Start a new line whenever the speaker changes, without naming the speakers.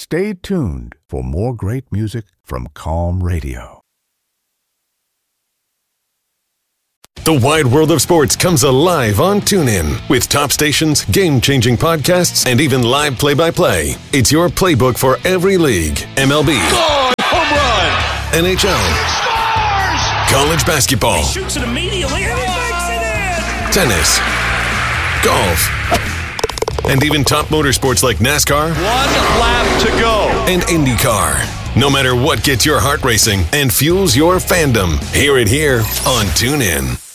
Stay tuned for more great music from Calm Radio.
The wide world of sports comes alive on TuneIn with top stations, game-changing podcasts, and even live play-by-play. It's your playbook for every league. MLB.
Oh, home run!
NHL.
Scores!
College basketball.
He shoots it immediately and he makes it in!
Tennis. Golf. And even top motorsports like NASCAR.
One lap to go.
And IndyCar. No matter what gets your heart racing and fuels your fandom, hear it here on TuneIn.